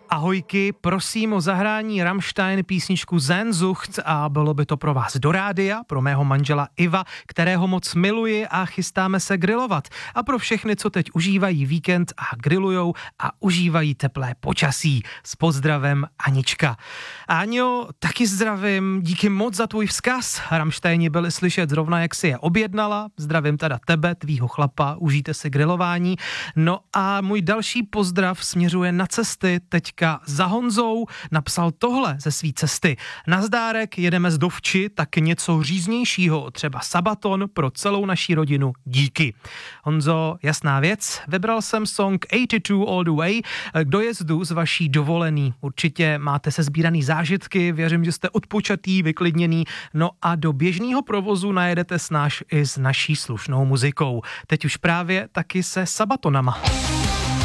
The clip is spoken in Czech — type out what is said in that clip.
Ahojky, prosím o zahrání Rammstein písničku Sehnsucht a bylo by to pro vás do rádia, pro mého manžela Iva, kterého moc miluji a chystáme se grilovat. A pro všechny, co teď užívají víkend a grillujou a užívají teplé počasí. S pozdravem Anička. Áňo, taky zdravím, díky moc za tvůj vzkaz. Rammsteini byli slyšet zrovna, jak si je objednala. Zdravím teda tebe, tvýho chlapa, užijte si grilování. No a můj další pozdrav směřuje na cesty. Teďka za Honzou napsal tohle ze svý cesty. Nazdárek, jedeme z Dovči, tak něco říznějšího, třeba Sabaton pro celou naší rodinu. Díky. Honzo, jasná věc, vybral jsem song 82 All the Way k dojezdu z vaší dovolený. Určitě máte sesbíraný zážitky, věřím, že jste odpočatý, vyklidněný, no a do běžného provozu najedete i s naší slušnou muzikou. Teď už právě taky se Sabatonama.